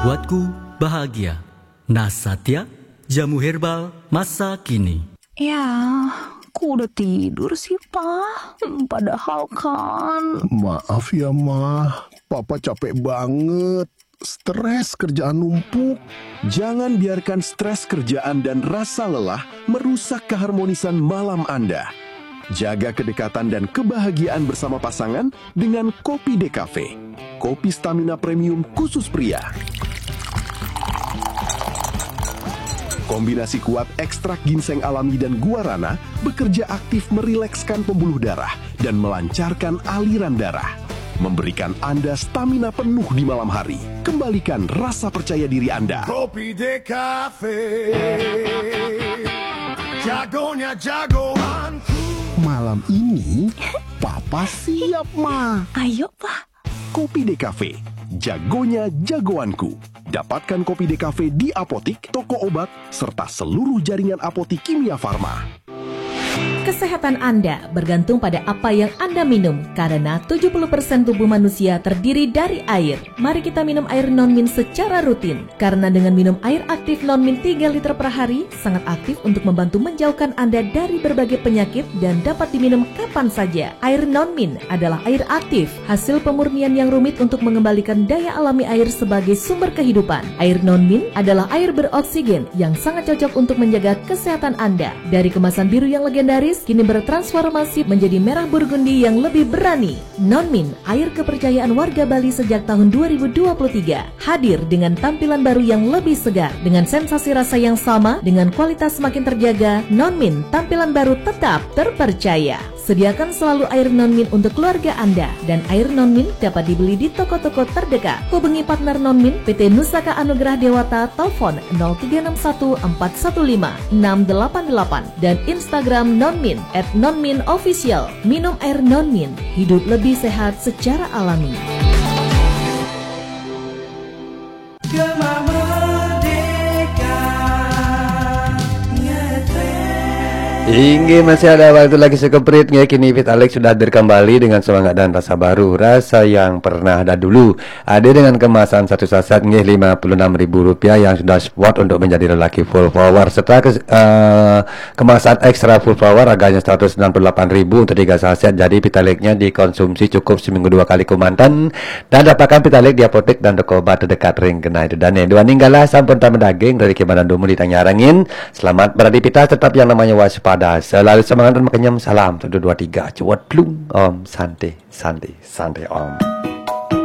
Buatku bahagia. Nasatya, jamu herbal masa kini. Ya, aku udah tidur sih, Pak. Padahal kan... Maaf ya, Ma. Papa capek banget. Stres kerjaan numpuk. Jangan biarkan stres kerjaan dan rasa lelah merusak keharmonisan malam Anda. Jaga kedekatan dan kebahagiaan bersama pasangan dengan Kopi Decafe. Kopi stamina premium khusus pria. Kombinasi kuat ekstrak ginseng alami dan guarana bekerja aktif merilekskan pembuluh darah dan melancarkan aliran darah. Memberikan Anda stamina penuh di malam hari. Kembalikan rasa percaya diri Anda. Kopi Decafe, jagonya jagoanku. Malam ini, Papa siap, Ma. Ayo, Pak. Kopi Decafe, jagonya jagoanku. Dapatkan Kopi Decafe di apotik, toko obat, serta seluruh jaringan apotik Kimia Farma. Kesehatan Anda bergantung pada apa yang Anda minum, karena 70% tubuh manusia terdiri dari air. Mari kita minum air non-min secara rutin, karena dengan minum air aktif non-min 3 liter per hari, sangat aktif untuk membantu menjauhkan Anda dari berbagai penyakit dan dapat diminum kapan saja. Air non-min adalah air aktif, hasil pemurnian yang rumit untuk mengembalikan daya alami air sebagai sumber kehidupan. Air non-min adalah air beroksigen yang sangat cocok untuk menjaga kesehatan Anda. Dari kemasan biru yang legendaris, kini bertransformasi menjadi merah burgundi yang lebih berani. Non-min, air kepercayaan warga Bali sejak tahun 2023, hadir dengan tampilan baru yang lebih segar, dengan sensasi rasa yang sama, dengan kualitas semakin terjaga. Non-min, tampilan baru tetap terpercaya. Sediakan selalu air non-min untuk keluarga Anda, dan air non-min dapat dibeli di toko-toko terdekat. Hubungi partner non-min PT Nusaka Anugerah Dewata, telepon 0361 415 688 dan Instagram non-min @nonminofficial. Minum air non-min, hidup lebih sehat secara alami. Hingga masih ada waktu lagi sekeprit ya, kini Fit Alex sudah hadir kembali dengan semangat dan rasa baru, rasa yang pernah ada dulu. Ada dengan kemasan satu saset nggih Rp56.000 yang sudah spot untuk menjadi lelaki full power. Setelah kemasan ekstra full power harganya Rp198.000 untuk 3 saset. Jadi Fit Alexnya dikonsumsi cukup seminggu 2 kali kumantan dan dapatkan Fit Alex di apotek dan toko obat terdekat ring kena itu. Dan dua ninggalah sampun tamu daging dari Kibanan Dumu ditanya arangin. Selamat beraktivitas tetap yang namanya waspada. Selalu semangat dan kenyam. Salam 1, 2, 3 cuat plung om santai santai santai om.